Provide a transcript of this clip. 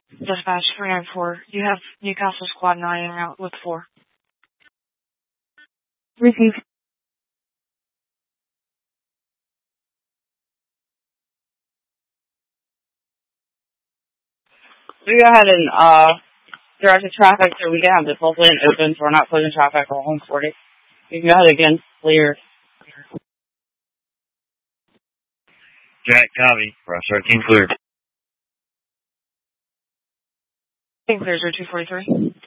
Dispatch 394. You have Newcastle Squad 9 en route with 4. Received. We go ahead and direct the traffic so we can have this whole lane open so we're not closing traffic or home 40. You can go ahead again, clear. Jack, copy. Ross 13 cleared. Clear 243.